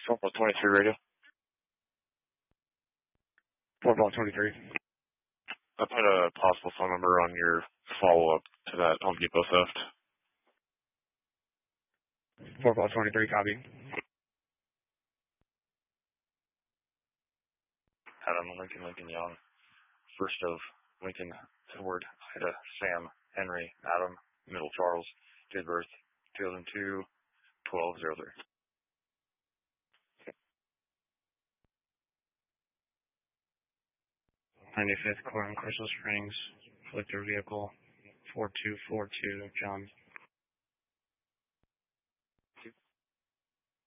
Fort Ball 23 radio. Fort Ball 23. I put a possible phone number on your follow-up to that Home Depot theft. Fort Ball 23, copy. Adam Lincoln Young. First of Lincoln, Edward, Ida, Sam, Henry, Adam, Middle Charles, date of birth 2002, 12/03. 95th Court in Crystal Springs, collector vehicle 4242, John